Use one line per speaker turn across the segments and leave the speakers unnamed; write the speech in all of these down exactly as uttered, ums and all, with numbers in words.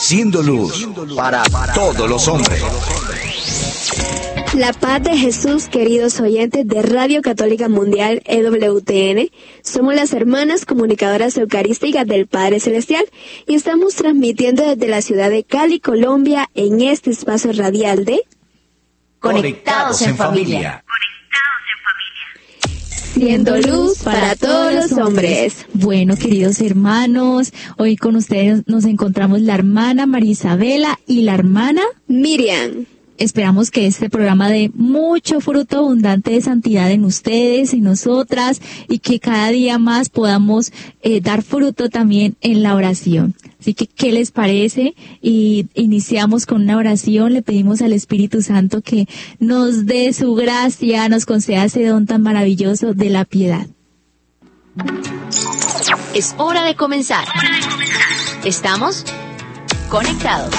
siendo luz para todos los hombres.
La paz de Jesús, queridos oyentes de Radio Católica Mundial E W T N. Somos las hermanas comunicadoras eucarísticas del Padre Celestial y estamos transmitiendo desde la ciudad de Cali, Colombia, en este espacio radial de
Conectados en Familia.
Siendo luz para todos los hombres.
Bueno, queridos hermanos, hoy con ustedes nos encontramos la hermana María Isabela y la hermana
Miriam.
Esperamos que este programa dé mucho fruto abundante de santidad en ustedes y nosotras, y que cada día más podamos eh, dar fruto también en la oración. Así que, ¿qué les parece? Y iniciamos con una oración. Le pedimos al Espíritu Santo que nos dé su gracia, nos conceda ese don tan maravilloso de la piedad.
Es hora de comenzar. Estamos conectados.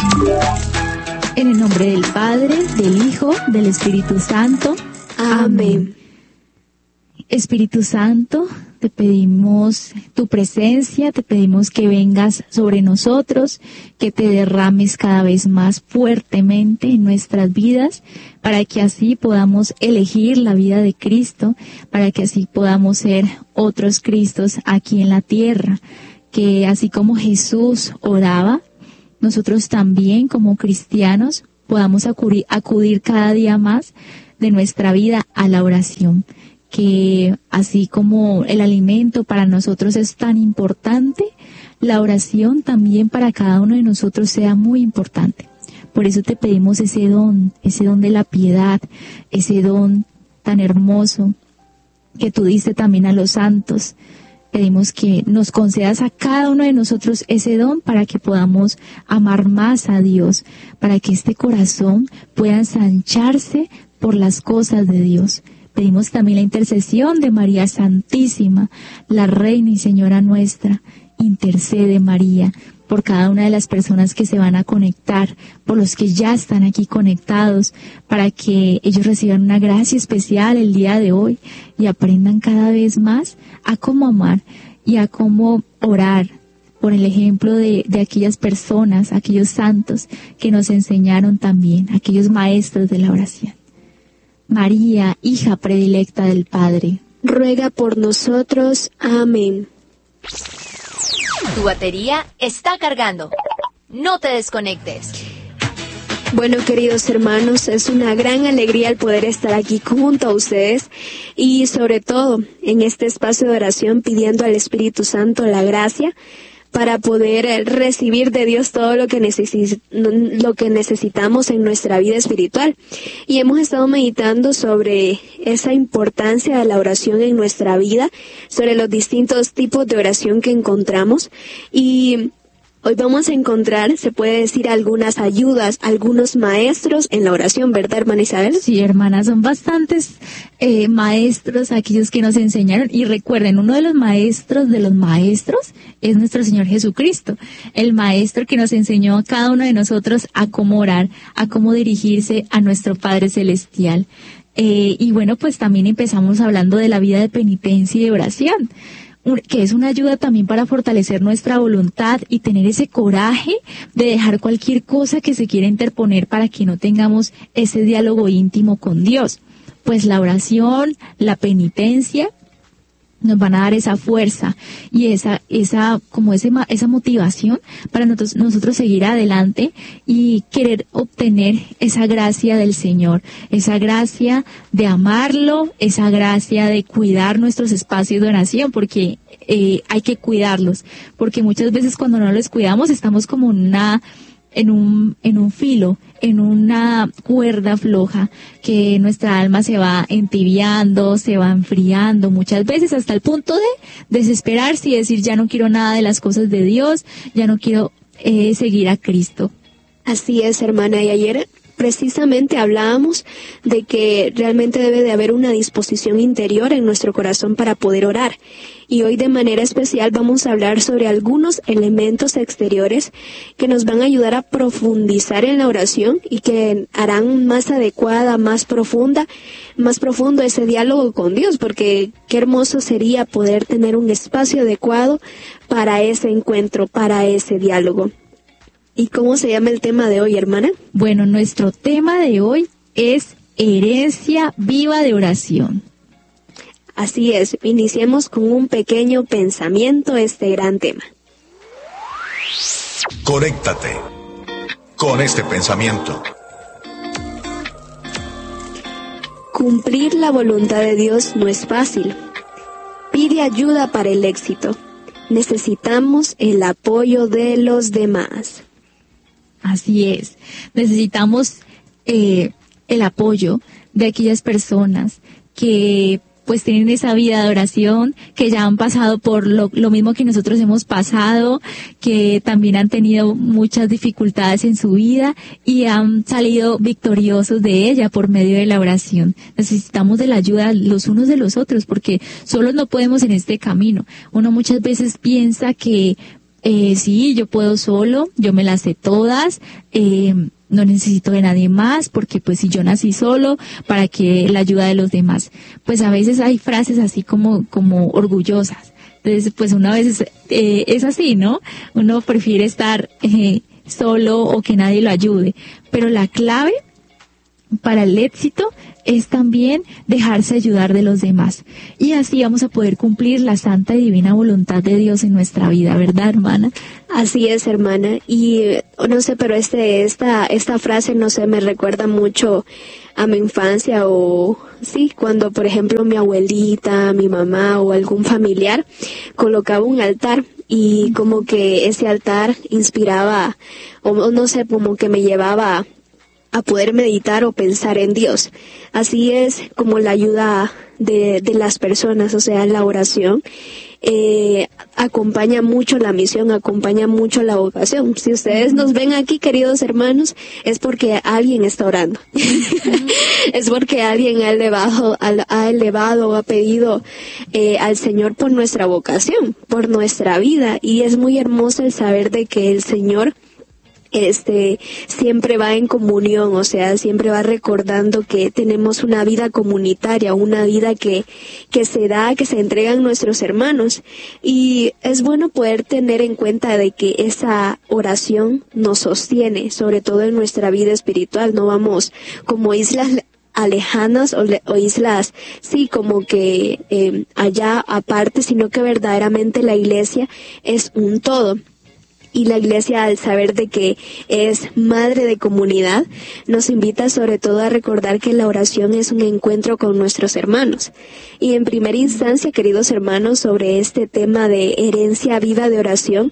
En el nombre del Padre, del Hijo, del Espíritu Santo.
Amén.
Espíritu Santo, te pedimos tu presencia, te pedimos que vengas sobre nosotros, que te derrames cada vez más fuertemente en nuestras vidas, para que así podamos elegir la vida de Cristo, para que así podamos ser otros Cristos aquí en la tierra, que así como Jesús oraba, nosotros también como cristianos podamos acudir, acudir cada día más de nuestra vida a la oración, que así como el alimento para nosotros es tan importante, la oración también para cada uno de nosotros sea muy importante. Por eso te pedimos ese don, ese don de la piedad, ese don tan hermoso que tú diste también a los santos. Pedimos que nos concedas a cada uno de nosotros ese don para que podamos amar más a Dios, para que este corazón pueda ensancharse por las cosas de Dios. Pedimos también la intercesión de María Santísima, la Reina y Señora nuestra. Intercede, María, por cada una de las personas que se van a conectar, por los que ya están aquí conectados, para que ellos reciban una gracia especial el día de hoy y aprendan cada vez más a cómo amar y a cómo orar por el ejemplo de, de aquellas personas, aquellos santos que nos enseñaron también, aquellos maestros de la oración. María, hija predilecta del Padre,
ruega por nosotros. Amén.
Tu batería está cargando. No te desconectes.
Bueno, queridos hermanos, es una gran alegría el poder estar aquí junto a ustedes y sobre todo en este espacio de oración pidiendo al Espíritu Santo la gracia para poder recibir de Dios todo lo que, necesi- lo que necesitamos en nuestra vida espiritual. Y hemos estado meditando sobre esa importancia de la oración en nuestra vida, sobre los distintos tipos de oración que encontramos, y hoy vamos a encontrar, se puede decir, algunas ayudas, algunos maestros en la oración, ¿verdad, hermana Isabel?
Sí, hermana, son bastantes eh, maestros aquellos que nos enseñaron. Y recuerden, uno de los maestros de los maestros es nuestro Señor Jesucristo, el maestro que nos enseñó a cada uno de nosotros a cómo orar, a cómo dirigirse a nuestro Padre Celestial. Eh, y bueno, pues también empezamos hablando de la vida de penitencia y de oración, que es una ayuda también para fortalecer nuestra voluntad y tener ese coraje de dejar cualquier cosa que se quiera interponer para que no tengamos ese diálogo íntimo con Dios. Pues la oración, la penitencia nos van a dar esa fuerza y esa esa como ese esa motivación para nosotros nosotros seguir adelante y querer obtener esa gracia del Señor, esa gracia de amarlo, esa gracia de cuidar nuestros espacios de oración, porque eh, hay que cuidarlos, porque muchas veces cuando no los cuidamos estamos como una en un en un filo, en una cuerda floja, que nuestra alma se va entibiando, se va enfriando, muchas veces hasta el punto de desesperarse y decir ya no quiero nada de las cosas de Dios, ya no quiero eh, seguir a Cristo.
Así es, hermana, y ayer precisamente hablábamos de que realmente debe de haber una disposición interior en nuestro corazón para poder orar. Y hoy de manera especial vamos a hablar sobre algunos elementos exteriores que nos van a ayudar a profundizar en la oración y que harán más adecuada, más profunda, más profundo ese diálogo con Dios, porque qué hermoso sería poder tener un espacio adecuado para ese encuentro, para ese diálogo. ¿Y cómo se llama el tema de hoy, hermana?
Bueno, nuestro tema de hoy es herencia viva de oración.
Así es, iniciemos con un pequeño pensamiento este gran tema.
Conéctate con este pensamiento.
Cumplir la voluntad de Dios no es fácil. Pide ayuda para el éxito. Necesitamos el apoyo de los demás.
Así es, necesitamos eh, el apoyo de aquellas personas que pues tienen esa vida de oración, que ya han pasado por lo, lo mismo que nosotros hemos pasado, que también han tenido muchas dificultades en su vida y han salido victoriosos de ella por medio de la oración. Necesitamos de la ayuda los unos de los otros, porque solos no podemos en este camino. Uno muchas veces piensa que eh, sí, yo puedo solo, yo me las sé todas, eh, no necesito de nadie más, porque pues si yo nací solo, ¿para qué la ayuda de los demás? Pues a veces hay frases así como, como orgullosas. Entonces, pues una vez eh, es así, ¿no? Uno prefiere estar eh, solo o que nadie lo ayude. Pero la clave para el éxito es también dejarse ayudar de los demás. Y así vamos a poder cumplir la santa y divina voluntad de Dios en nuestra vida, ¿verdad, hermana?
Así es, hermana. Y no sé, pero este, esta, esta frase, no sé, me recuerda mucho a mi infancia o, sí, cuando, por ejemplo, mi abuelita, mi mamá o algún familiar colocaba un altar y como que ese altar inspiraba, o no sé, como que me llevaba a poder meditar o pensar en Dios. Así es como la ayuda de, de las personas, o sea, la oración eh, acompaña mucho la misión, acompaña mucho la vocación. Si ustedes nos ven aquí, queridos hermanos, es porque alguien está orando. Es porque alguien ha elevado, ha elevado o ha pedido eh, al Señor por nuestra vocación, por nuestra vida. Y es muy hermoso el saber de que el Señor este siempre va en comunión, o sea, siempre va recordando que tenemos una vida comunitaria, una vida que que se da, que se entregan nuestros hermanos, y es bueno poder tener en cuenta de que esa oración nos sostiene, sobre todo en nuestra vida espiritual. No vamos como islas alejanas o, le, o islas, sí, como que eh, allá aparte, sino que verdaderamente la iglesia es un todo. Y la iglesia, al saber de que es madre de comunidad, nos invita sobre todo a recordar que la oración es un encuentro con nuestros hermanos. Y en primera instancia, queridos hermanos, sobre este tema de herencia viva de oración,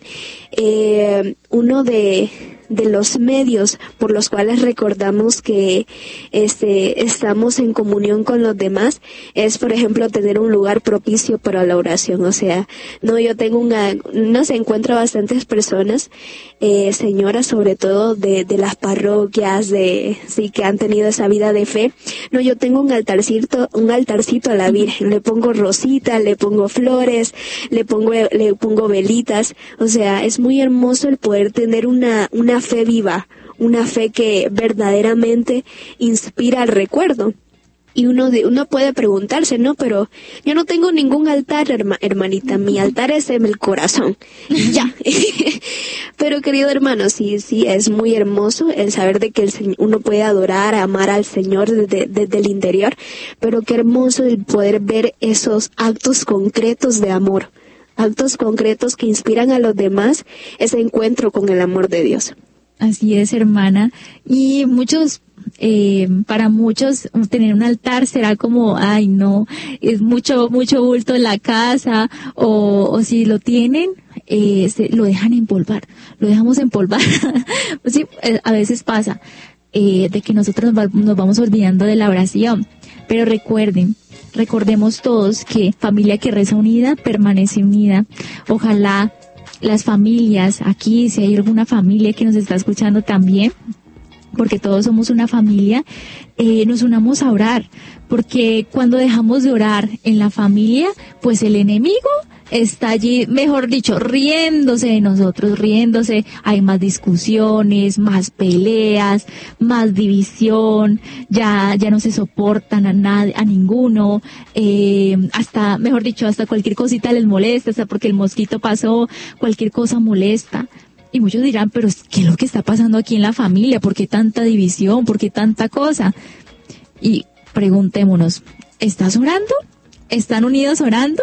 eh, uno de... de los medios por los cuales recordamos que este estamos en comunión con los demás es, por ejemplo, tener un lugar propicio para la oración. O sea, no, yo tengo una, no se encuentra bastantes personas, eh, señoras sobre todo de, de las parroquias, de, sí, que han tenido esa vida de fe. No, yo tengo un altarcito, un altarcito a la Virgen, le pongo rosita, le pongo flores, le pongo, le pongo velitas. O sea, es muy hermoso el poder tener una, una fe viva, una fe que verdaderamente inspira el recuerdo. Y uno de, uno puede preguntarse, no, pero yo no tengo ningún altar, herma, hermanita, mi altar es en el corazón. Ya. Pero querido hermano, sí, sí, es muy hermoso el saber de que el Señor, uno puede adorar, amar al Señor desde, desde el interior, pero qué hermoso el poder ver esos actos concretos de amor, actos concretos que inspiran a los demás ese encuentro con el amor de Dios.
Así es, hermana. Y muchos, eh, para muchos, tener un altar será como, ay, no, es mucho, mucho bulto en la casa, o, o si lo tienen, eh, se, lo dejan empolvar, lo dejamos empolvar. Pues sí, a veces pasa, eh, de que nosotros nos, va, nos vamos olvidando de la oración. Pero recuerden, recordemos todos que familia que reza unida, permanece unida. Ojalá las familias, aquí si hay alguna familia que nos está escuchando también, porque todos somos una familia, eh, nos unamos a orar, porque cuando dejamos de orar en la familia, pues el enemigo está allí, mejor dicho, riéndose de nosotros, riéndose, hay más discusiones, más peleas, más división, ya ya no se soportan a nadie, a ninguno, eh, hasta, mejor dicho, hasta cualquier cosita les molesta, hasta porque el mosquito pasó, cualquier cosa molesta. Y muchos dirán, pero ¿qué es lo que está pasando aquí en la familia? ¿Por qué tanta división? ¿Por qué tanta cosa? Y preguntémonos, ¿estás orando? ¿Están unidos orando?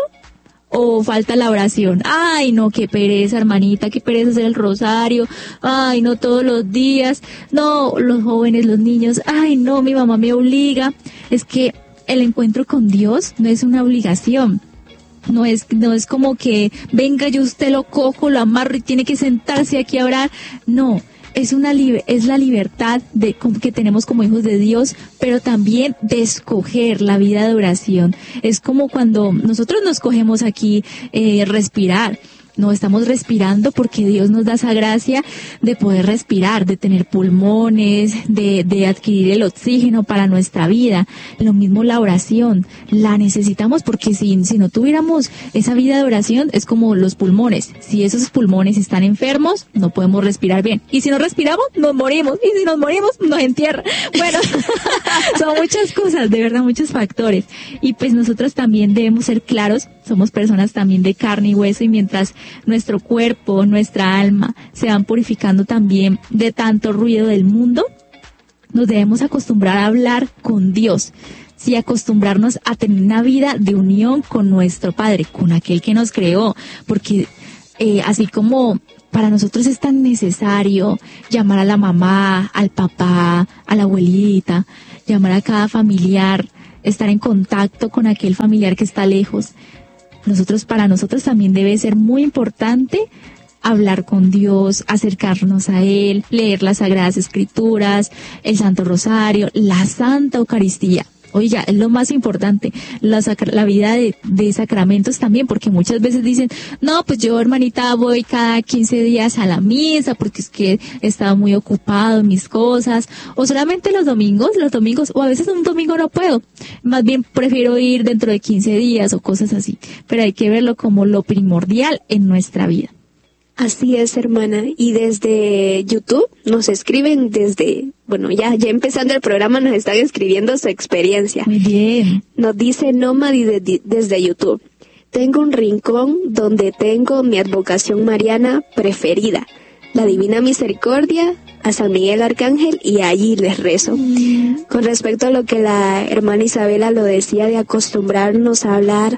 ¿O falta la oración? Ay, no, qué pereza, hermanita, qué pereza hacer el rosario. Ay, no, todos los días. No, los jóvenes, los niños. Ay, no, mi mamá me obliga. Es que el encuentro con Dios no es una obligación. No es, no es como que venga, yo usted lo cojo, lo amarro y tiene que sentarse aquí a orar. No. Es una liber- es la libertad de que tenemos como hijos de Dios, pero también de escoger la vida de oración. Es como cuando nosotros nos cogemos aquí eh, respirar. No estamos respirando porque Dios nos da esa gracia de poder respirar, de tener pulmones, de, de adquirir el oxígeno para nuestra vida. Lo mismo la oración, la necesitamos porque si, si no tuviéramos esa vida de oración es como los pulmones. Si esos pulmones están enfermos, no podemos respirar bien. Y si no respiramos, nos morimos. Y si nos morimos, nos entierran. Bueno, son muchas cosas, de verdad, muchos factores. Y pues nosotros también debemos ser claros, somos personas también de carne y hueso y mientras nuestro cuerpo, nuestra alma se van purificando también de tanto ruido del mundo, nos debemos acostumbrar a hablar con Dios, sí, acostumbrarnos a tener una vida de unión con nuestro Padre, con aquel que nos creó, porque eh, así como para nosotros es tan necesario llamar a la mamá, al papá, a la abuelita, llamar a cada familiar, estar en contacto con aquel familiar que está lejos. Nosotros, para nosotros también debe ser muy importante hablar con Dios, acercarnos a Él, leer las Sagradas Escrituras, el Santo Rosario, la Santa Eucaristía. Oiga, es lo más importante, la, sacra- la vida de, de sacramentos también, porque muchas veces dicen, no, pues yo, hermanita, voy cada quince días a la misa, porque es que he estado muy ocupado en mis cosas, o solamente los domingos, los domingos, o a veces un domingo no puedo, más bien prefiero ir dentro de quince días o cosas así, pero hay que verlo como lo primordial en nuestra vida.
Así es, hermana. Y desde YouTube nos escriben desde, bueno, ya, ya empezando el programa nos están escribiendo su experiencia.
Muy bien.
Nos dice Nómadi de- desde YouTube. Tengo un rincón donde tengo mi advocación mariana preferida, la Divina Misericordia, a San Miguel Arcángel, y allí les rezo. Mm. Con respecto a lo que la hermana Isabela lo decía de acostumbrarnos a hablar,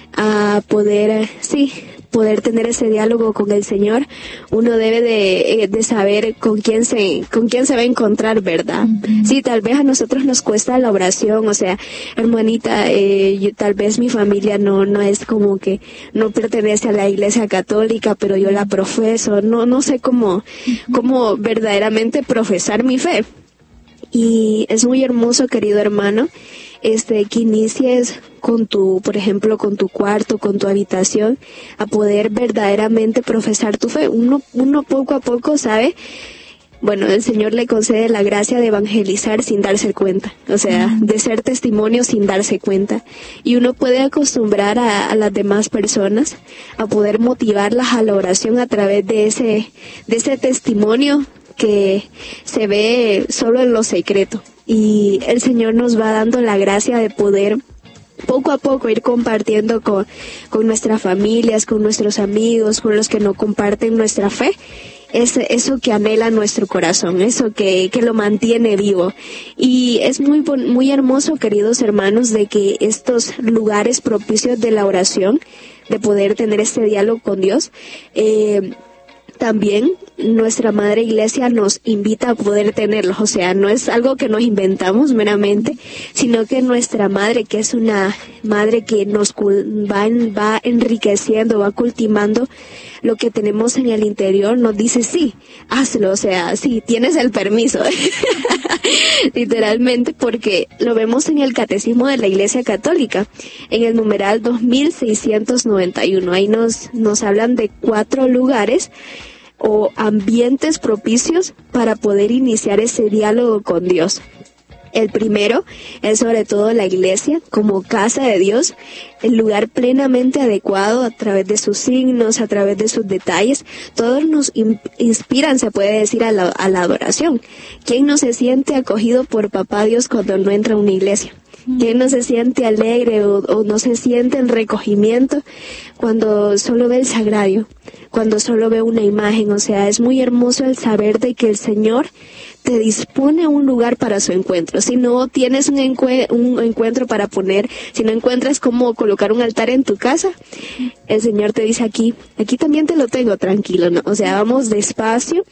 a poder, sí, poder tener ese diálogo con el Señor, uno debe de, de saber con quién se con quién se va a encontrar, ¿verdad? Uh-huh. Sí, tal vez a nosotros nos cuesta la oración, o sea, hermanita, eh, yo, tal vez mi familia no no es como que no pertenece a la Iglesia Católica, pero yo la profeso, no no sé cómo uh-huh. cómo verdaderamente profesar mi fe. Y es muy hermoso, querido hermano, este, que inicies con tu, por ejemplo, con tu cuarto, con tu habitación, a poder verdaderamente profesar tu fe. Uno, uno poco a poco sabe, bueno, el Señor le concede la gracia de evangelizar sin darse cuenta, o sea, de ser testimonio sin darse cuenta. Y uno puede acostumbrar a, a las demás personas a poder motivarlas a la oración a través de ese, de ese testimonio que se ve solo en lo secreto. Y el Señor nos va dando la gracia de poder poco a poco ir compartiendo con, con nuestras familias, con nuestros amigos, con los que no comparten nuestra fe, es eso que anhela nuestro corazón, eso que, que lo mantiene vivo. Y es muy, muy hermoso, queridos hermanos, de que estos lugares propicios de la oración, de poder tener este diálogo con Dios, eh, también nuestra Madre Iglesia nos invita a poder tenerlos, o sea, no es algo que nos inventamos meramente, sino que nuestra Madre, que es una Madre que nos va, va enriqueciendo, va cultivando lo que tenemos en el interior, nos dice, sí, hazlo, o sea, sí, tienes el permiso, literalmente, porque lo vemos en el Catecismo de la Iglesia Católica, en el numeral dos mil seiscientos noventa y uno, ahí nos, nos hablan de cuatro lugares o ambientes propicios para poder iniciar ese diálogo con Dios. El primero es sobre todo la iglesia como casa de Dios, el lugar plenamente adecuado a través de sus signos, a través de sus detalles. Todos nos in- inspiran, se puede decir, a la, a la adoración. ¿Quién no se siente acogido por Papá Dios cuando no entra a una iglesia? ¿Quién no se siente alegre o, o no se siente en recogimiento cuando solo ve el sagrario, cuando solo ve una imagen? O sea, es muy hermoso el saber de que el Señor te dispone un lugar para su encuentro. Si no tienes un, encue- un encuentro para poner, si no encuentras cómo colocar un altar en tu casa, el Señor te dice aquí, aquí también te lo tengo, tranquilo, ¿no? O sea, vamos despacio.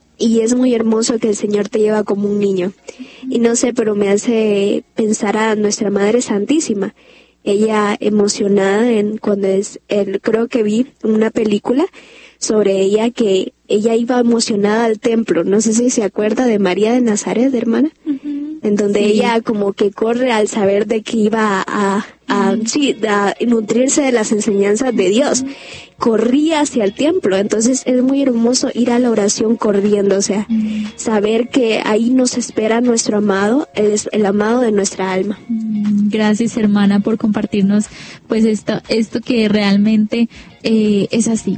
Y es muy hermoso que el Señor te lleva como un niño. Y no sé, pero me hace pensar a nuestra Madre Santísima. Ella emocionada en cuando es, el, creo que vi una película sobre ella que ella iba emocionada al templo. No sé si se acuerda de María de Nazaret, hermana. Uh-huh. En donde sí. Ella como que corre al saber de que iba a, a, uh-huh. sí, a nutrirse de las enseñanzas de Dios. Uh-huh. Corría hacia el templo, entonces es muy hermoso ir a la oración corriendo, o sea, uh-huh. saber que ahí nos espera nuestro amado, el, el amado de nuestra alma.
Gracias, hermana, por compartirnos pues esto, esto que realmente eh, es así.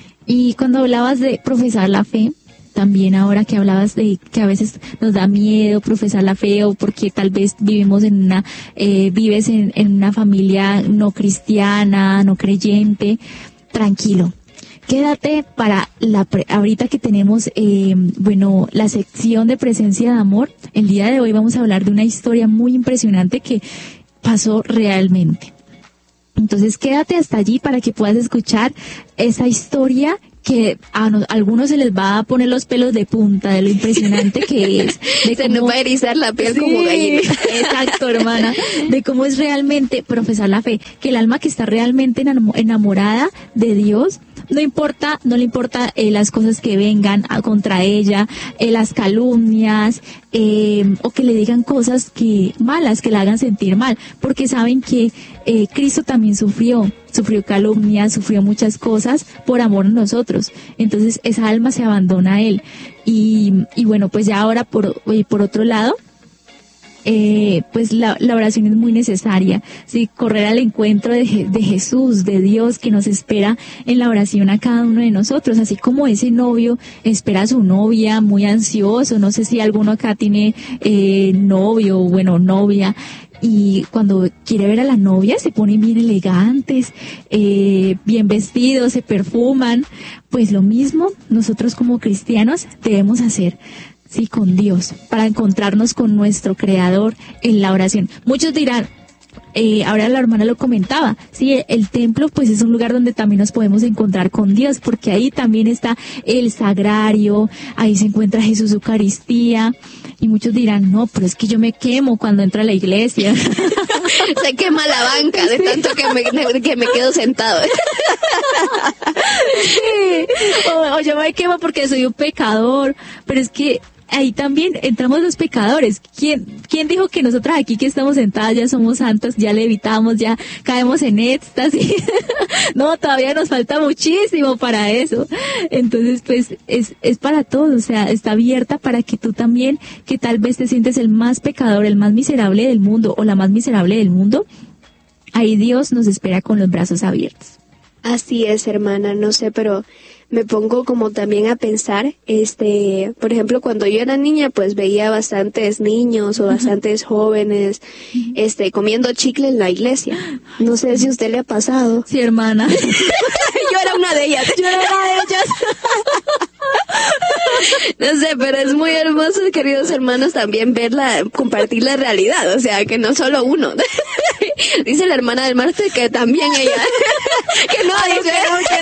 Y cuando hablabas de profesar la fe, también ahora que hablabas de que a veces nos da miedo profesar la fe o porque tal vez vivimos en una, eh, vives en, en una familia no cristiana, no creyente, tranquilo. Quédate para la pre- ahorita que tenemos, eh, bueno, la sección de presencia de amor. El día de hoy vamos a hablar de una historia muy impresionante que pasó realmente. Entonces quédate hasta allí para que puedas escuchar esa historia que a, no, a algunos se les va a poner los pelos de punta de lo impresionante que es. De
se
cómo,
nos va a erizar la piel sí, como gallina.
Exacto, hermana. De cómo es realmente profesar la fe. Que el alma que está realmente enamorada de Dios, no importa, no le importa eh, las cosas que vengan a, contra ella, eh, las calumnias, eh, o que le digan cosas que malas, que la hagan sentir mal, porque saben que eh, Cristo también sufrió, sufrió calumnias, sufrió muchas cosas por amor a nosotros. Entonces esa alma se abandona a Él. Y, y bueno, pues ya ahora por, eh, por otro lado, Eh, pues la, la oración es muy necesaria, sí, correr al encuentro de, de Jesús, de Dios, que nos espera en la oración a cada uno de nosotros, así como ese novio espera a su novia muy ansioso. No sé si alguno acá tiene eh, novio o bueno, novia, y cuando quiere ver a la novia se ponen bien elegantes, eh, bien vestidos, se perfuman. Pues lo mismo nosotros como cristianos debemos hacer, sí, con Dios, para encontrarnos con nuestro Creador en la oración. Muchos dirán, eh, ahora la hermana lo comentaba, sí, el templo pues es un lugar donde también nos podemos encontrar con Dios, porque ahí también está el sagrario, ahí se encuentra Jesús Eucaristía, y muchos dirán, no, pero es que yo me quemo cuando entro a la iglesia.
Se quema la banca de tanto que me, que me quedo sentado.
Sí. O, o yo me quemo porque soy un pecador, pero es que ahí también entramos los pecadores. ¿Quién, quién dijo que nosotras aquí que estamos sentadas ya somos santas, ya levitamos, ya caemos en éxtasis? No, todavía nos falta muchísimo para eso. Entonces, pues, es, es para todos, o sea, está abierta para que tú también, que tal vez te sientes el más pecador, el más miserable del mundo o la más miserable del mundo, ahí Dios nos espera con los brazos abiertos.
Así es, hermana, no sé, pero me pongo como también a pensar, este, por ejemplo, cuando yo era niña, pues veía bastantes niños o bastantes uh-huh. jóvenes, este, comiendo chicle en la iglesia. No sé si a usted le ha pasado.
Sí, hermana.
Yo era una de ellas.
Yo era una de ellas.
No sé, pero es muy hermoso, queridos hermanos, también verla, compartir la realidad, o sea, que no solo uno. Dice la hermana del Marte que también ella. Que no,
Ay,
dice.
Que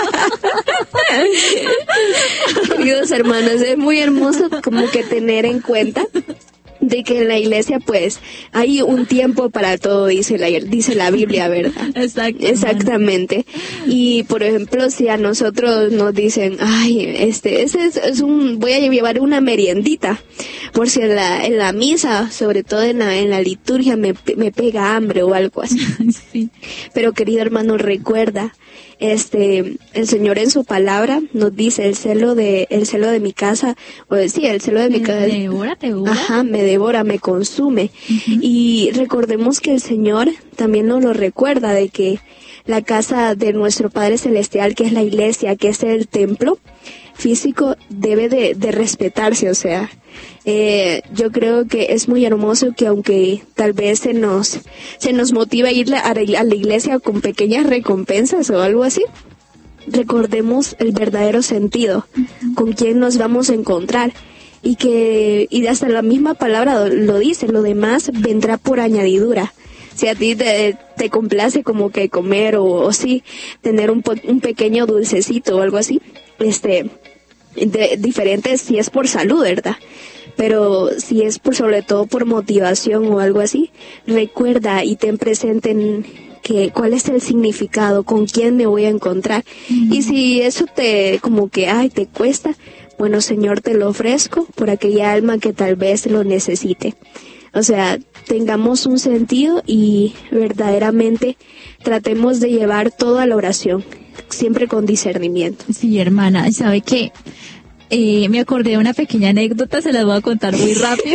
no, que no.
Queridos hermanos, es muy hermoso como que tener en cuenta de que en la iglesia pues hay un tiempo para todo, dice la dice la Biblia, ¿verdad?
Exacto,
Exactamente. Y por ejemplo, si a nosotros nos dicen, ay, este, ese es, es un, voy a llevar una meriendita, por si en la, en la misa, sobre todo en la, en la liturgia, me, me pega hambre o algo así.
Sí.
Pero querido hermano, recuerda, este, el Señor en su palabra nos dice, el celo de, el celo de mi casa, o sí, el celo de mi casa.
Me devora, te devora.
Ajá, me devora, me consume. Uh-huh. Y recordemos que el Señor también nos lo recuerda de que la casa de nuestro Padre Celestial, que es la iglesia, que es el templo, físico debe de, de respetarse, o sea, eh, yo creo que es muy hermoso que aunque tal vez se nos, se nos motiva a ir a, a la iglesia con pequeñas recompensas o algo así, recordemos el verdadero sentido, con quién nos vamos a encontrar. Y que y hasta la misma palabra lo dice, lo demás vendrá por añadidura. Si a ti te, te complace como que comer o, o sí, tener un, un pequeño dulcecito o algo así, este, de, diferente si es por salud, ¿verdad? Pero si es por sobre todo por motivación o algo así, recuerda y ten presente en que cuál es el significado, con quién me voy a encontrar. Mm. Y si eso te, como que, ay, te cuesta, bueno, Señor, te lo ofrezco por aquella alma que tal vez lo necesite. O sea, tengamos un sentido y verdaderamente tratemos de llevar todo a la oración, siempre con discernimiento.
Sí, hermana, ¿y sabe qué? Eh, me acordé de una pequeña anécdota, se las voy a contar muy rápido.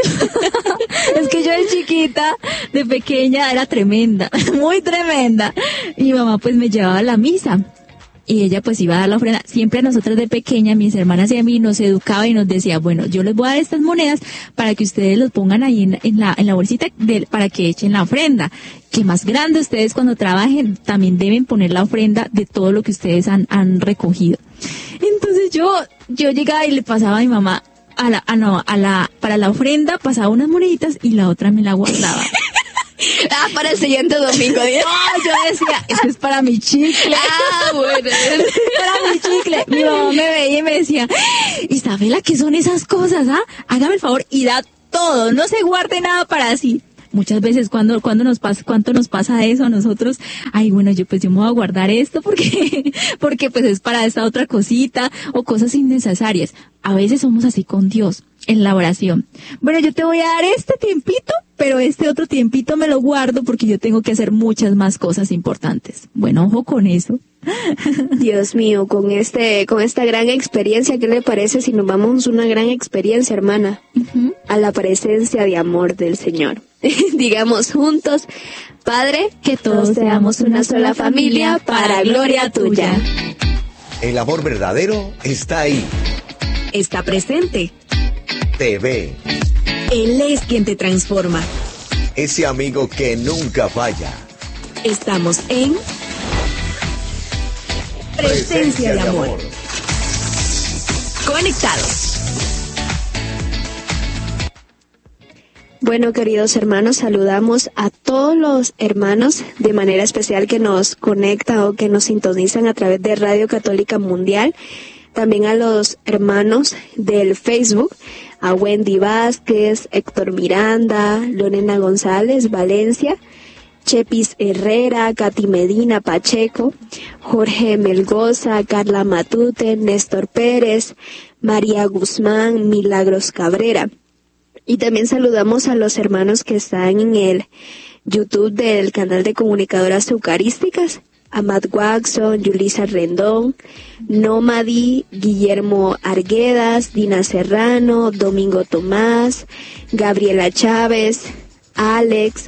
Es que yo de chiquita, de pequeña, era tremenda, muy tremenda. Mi mamá pues me llevaba a la misa. Y ella pues iba a dar la ofrenda. Siempre a nosotros de pequeña, mis hermanas y a mí, nos educaba y nos decía, bueno, yo les voy a dar estas monedas para que ustedes los pongan ahí en, en la en la bolsita de, para que echen la ofrenda. Que más grande ustedes cuando trabajen también deben poner la ofrenda de todo lo que ustedes han, han recogido. Entonces yo yo llegaba y le pasaba a mi mamá a la a no, a la para la ofrenda pasaba unas moneditas y la otra me la guardaba.
Ah, para el siguiente domingo.
No, yo decía, esto es para mi chicle.
Ah, bueno.
Es para mi chicle. Mi mamá me veía y me decía, Isabela, ¿qué son esas cosas? ¿Ah? Hágame el favor y da todo, no se guarde nada para sí. Muchas veces cuando cuando nos pasa cuánto nos pasa eso a nosotros, ay, bueno, yo pues yo me voy a guardar esto porque porque pues es para esta otra cosita o cosas innecesarias. A veces somos así con Dios en la oración. Bueno, yo te voy a dar este tiempito, pero este otro tiempito me lo guardo porque yo tengo que hacer muchas más cosas importantes. Bueno, ojo con eso.
Dios mío, con este, con esta gran experiencia, ¿qué le parece si nos vamos a una gran experiencia, hermana? Uh-huh. A la presencia de amor del Señor. Digamos juntos, Padre,
que todos seamos una sola familia para gloria tuya.
El amor verdadero está ahí.
Está presente.
Te ve.
Él es quien te transforma.
Ese amigo que nunca falla.
Estamos en Presencia, Presencia de, de amor. amor. Conectados.
Bueno, queridos hermanos, saludamos a todos los hermanos de manera especial que nos conectan o que nos sintonizan a través de Radio Católica Mundial. También a los hermanos del Facebook, a Wendy Vázquez, Héctor Miranda, Lorena González, Valencia, Chepis Herrera, Katy Medina Pacheco, Jorge Melgoza, Carla Matute, Néstor Pérez, María Guzmán, Milagros Cabrera. Y también saludamos a los hermanos que están en el YouTube del canal de Comunicadoras Eucarísticas, a Matt Watson, Yulisa Rendón, Nómadi, Guillermo Arguedas, Dina Serrano, Domingo Tomás, Gabriela Chávez, Alex,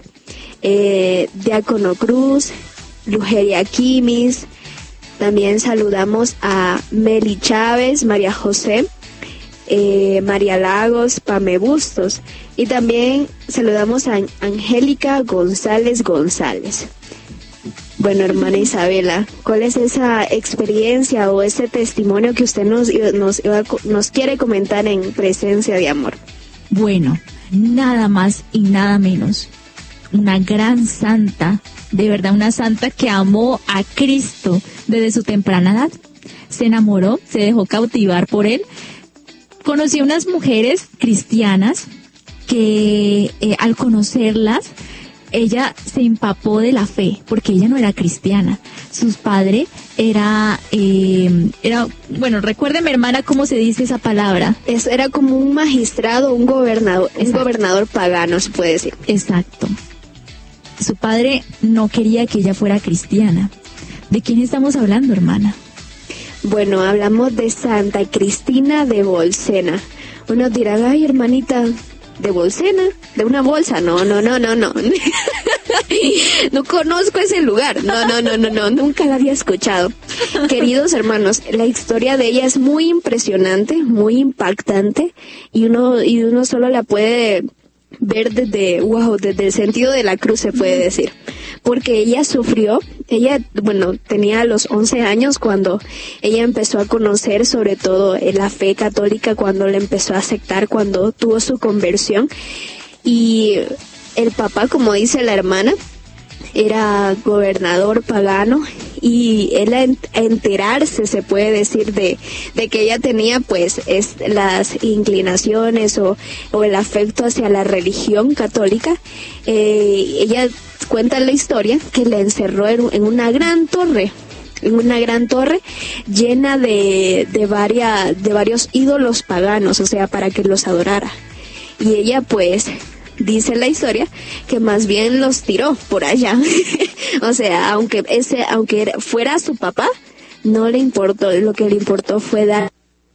eh, Diácono Cruz, Lugeria Quimis. También saludamos a Meli Chávez, María José, eh, María Lagos, Pame Bustos. Y también saludamos a Angélica González González. Bueno, hermana Isabela, ¿cuál es esa experiencia o ese testimonio que usted nos, nos, nos quiere comentar en Presencia de Amor?
Bueno, nada más y nada menos. Una gran santa, de verdad una santa que amó a Cristo desde su temprana edad. Se enamoró, se dejó cautivar por él. Conocí unas mujeres cristianas que eh, al conocerlas, ella se empapó de la fe, porque ella no era cristiana. Su padre era, eh, era, bueno, recuérdeme, hermana, cómo se dice esa palabra.
Eso era como un magistrado, un gobernador, Exacto. un gobernador pagano, se puede decir.
Exacto. Su padre no quería que ella fuera cristiana. ¿De quién estamos hablando, hermana?
Bueno, hablamos de Santa Cristina de Bolsena. Unos dirán, ay, hermanita, ¿de Bolsena? ¿De una bolsa? No, no, no, no, no. No conozco ese lugar. No, no, no, no, no, nunca la había escuchado. Queridos hermanos, la historia de ella es muy impresionante, muy impactante, y uno, y uno solo la puede ver desde, wow, desde el sentido de la cruz, se puede decir. Porque ella sufrió, ella, bueno, tenía los once años cuando ella empezó a conocer sobre todo la fe católica, cuando la empezó a aceptar, cuando tuvo su conversión. Y el papá, como dice la hermana, era gobernador pagano, y él a enterarse, se puede decir, de, de que ella tenía pues es, las inclinaciones o, o el afecto hacia la religión católica, eh, ella cuenta la historia que la encerró en, en una gran torre, en una gran torre llena de, de, varia, de varios ídolos paganos, o sea, para que los adorara. Y ella pues... dice la historia que más bien los tiró por allá. O sea, aunque ese, aunque fuera su papá, no le importó, lo que le importó fue dar.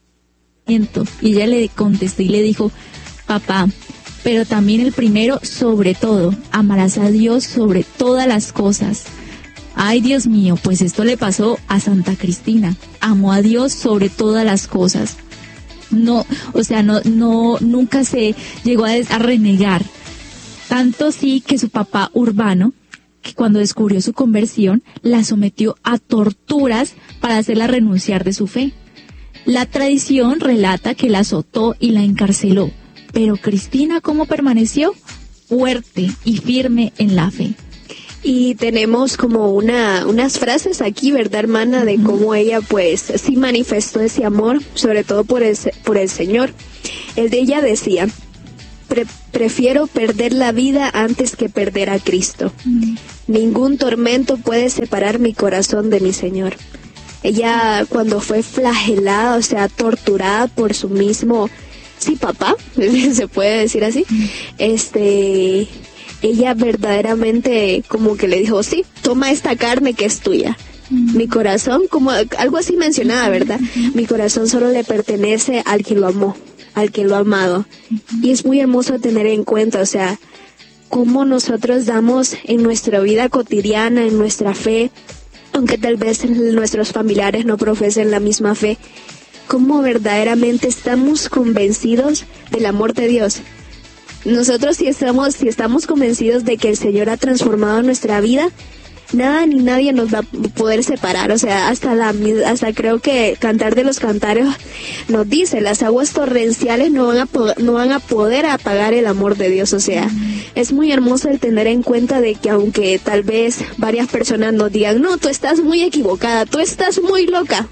Y ella le contestó y le dijo: papá, pero también el primero sobre todo, amarás a Dios sobre todas las cosas. Ay, Dios mío, pues esto le pasó a Santa Cristina. Amó a Dios sobre todas las cosas. No, o sea, no, no, nunca se llegó a, a renegar. Tanto sí que su papá Urbano, que cuando descubrió su conversión, la sometió a torturas para hacerla renunciar de su fe. La tradición relata que la azotó y la encarceló, pero Cristina, ¿cómo permaneció? Fuerte y firme en la fe.
Y tenemos como una unas frases aquí, ¿verdad, hermana? De cómo ella pues sí manifestó ese amor, sobre todo por el, por el Señor. El de ella decía: Pre- prefiero perder la vida antes que perder a Cristo. Mm. Ningún tormento puede separar mi corazón de mi Señor. Ella cuando fue flagelada, o sea, torturada por su mismo, sí, papá, se puede decir así, mm. este... ella verdaderamente como que le dijo: sí, toma esta carne que es tuya. Mm. Mi corazón, como algo así mencionaba, ¿verdad? Mm-hmm. Mi corazón solo le pertenece al que lo amó, al que lo ha amado. Mm-hmm. Y es muy hermoso tener en cuenta, o sea, cómo nosotros damos en nuestra vida cotidiana, en nuestra fe, aunque tal vez nuestros familiares no profesen la misma fe, cómo verdaderamente estamos convencidos del amor de Dios. Nosotros si estamos, si estamos convencidos de que el Señor ha transformado nuestra vida, nada ni nadie nos va a poder separar. O sea, hasta la, hasta creo que Cantar de los Cantares nos dice: las aguas torrenciales no van a po- no van a poder apagar el amor de Dios. O sea, mm. es muy hermoso el tener en cuenta de que aunque tal vez varias personas nos digan: no, tú estás muy equivocada, tú estás muy loca,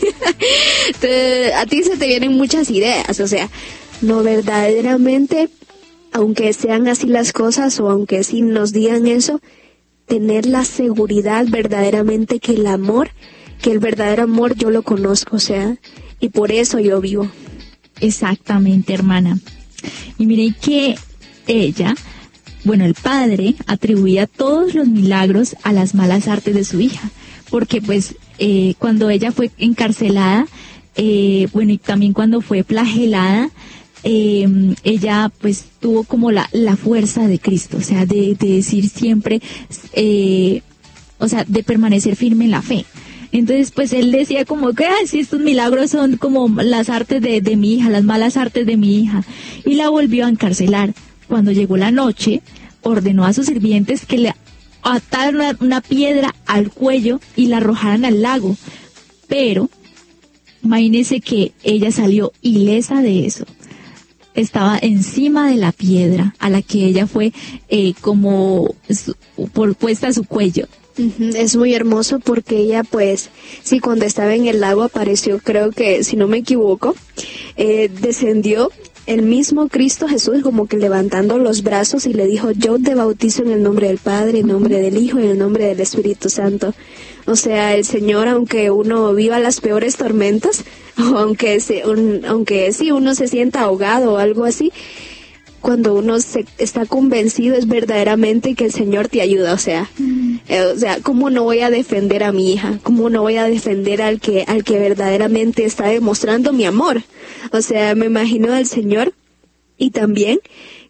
te, a ti se te vienen muchas ideas. O sea, no, verdaderamente, aunque sean así las cosas o aunque sí nos digan eso, tener la seguridad verdaderamente que el amor, que el verdadero amor yo lo conozco, o sea, y por eso yo vivo.
Exactamente, hermana. Y mire que ella, bueno, el padre atribuía todos los milagros a las malas artes de su hija, porque pues eh, cuando ella fue encarcelada, eh, bueno, y también cuando fue flagelada, Eh, ella pues tuvo como la, la fuerza de Cristo, o sea, de, de decir siempre, eh, o sea, de permanecer firme en la fe. Entonces pues él decía como que, ah, si estos milagros son como las artes de, de mi hija, las malas artes de mi hija, y la volvió a encarcelar. Cuando llegó la noche, ordenó a sus sirvientes que le ataran una, una piedra al cuello y la arrojaran al lago, pero imagínense que ella salió ilesa de eso. Estaba encima de la piedra a la que ella fue eh, como su, por puesta a su cuello.
Uh-huh. Es muy hermoso porque ella pues, sí, cuando estaba en el lago apareció, creo que, si no me equivoco, eh, descendió el mismo Cristo Jesús como que levantando los brazos y le dijo: yo te bautizo en el nombre del Padre, en el nombre del Hijo y en el nombre del Espíritu Santo. O sea, el Señor, aunque uno viva las peores tormentas, o aunque, se, un, aunque sí uno se sienta ahogado o algo así, cuando uno se está convencido es verdaderamente que el Señor te ayuda. O sea, mm. eh, o sea, ¿cómo no voy a defender a mi hija? ¿Cómo no voy a defender al que, al que verdaderamente está demostrando mi amor? O sea, me imagino al Señor, y también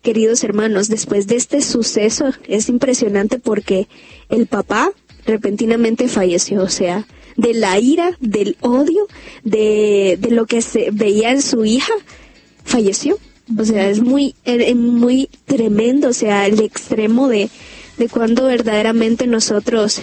queridos hermanos, después de este suceso es impresionante porque el papá repentinamente falleció, o sea, de la ira, del odio, de, de lo que se veía en su hija, falleció. O sea, es muy, es muy tremendo, o sea, el extremo de, de cuando verdaderamente nosotros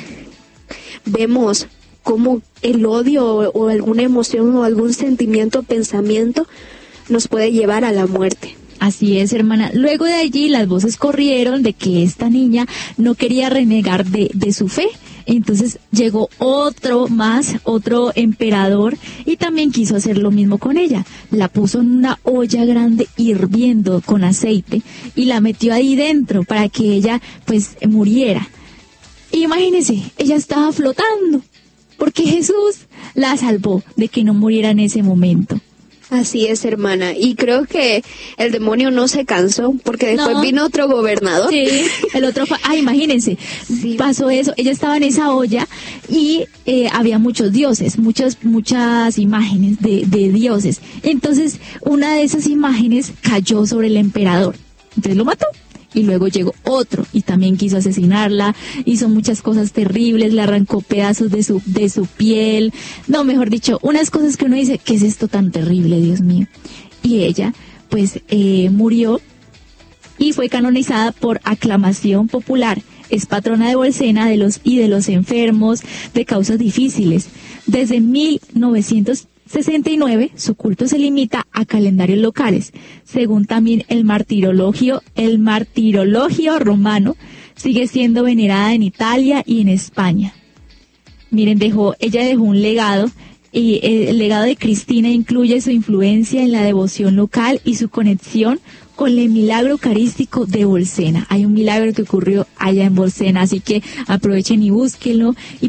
vemos cómo el odio o, o alguna emoción o algún sentimiento o pensamiento nos puede llevar a la muerte.
Así es, hermana. Luego de allí las voces corrieron de que esta niña no quería renegar de, de su fe. Entonces llegó otro más, otro emperador, y también quiso hacer lo mismo con ella. La puso en una olla grande hirviendo con aceite y la metió ahí dentro para que ella pues muriera. Imagínense, ella estaba flotando porque Jesús la salvó de que no muriera en ese momento.
Así es, hermana, y creo que el demonio no se cansó, porque después
no.
vino otro gobernador.
Sí, el otro fue, ah, imagínense, sí. Pasó eso, ella estaba en esa olla y eh, había muchos dioses, muchas, muchas imágenes de, de dioses. Entonces, una de esas imágenes cayó sobre el emperador, entonces lo mató. Y luego llegó otro y también quiso asesinarla, hizo muchas cosas terribles, le arrancó pedazos de su de su piel, no, mejor dicho, unas cosas que uno dice, ¿qué es esto tan terrible, Dios mío? Y ella, pues, eh, murió y fue canonizada por aclamación popular. Es patrona de Bolsena de los y de los enfermos de causas difíciles. Desde mil novecientos sesenta y nueve, su culto se limita a calendarios locales. Según también el martirologio, el martirologio romano, sigue siendo venerada en Italia y en España. Miren, dejó, ella dejó un legado, y el legado de Cristina incluye su influencia en la devoción local y su conexión con el milagro eucarístico de Bolsena. Hay un milagro que ocurrió allá en Bolsena, así que aprovechen y búsquenlo. Y